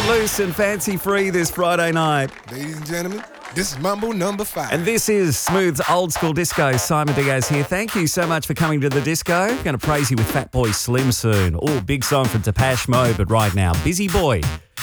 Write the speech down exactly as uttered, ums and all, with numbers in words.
loose and fancy free this Friday night. Ladies and gentlemen, this is Mambo number five. And this is Smooth's Old School Disco. Simon Diaz here. Thank you so much for coming to the disco. Going to praise you with Fatboy Slim soon. Oh, big song from Depeche Mode, but right now, Busy Boy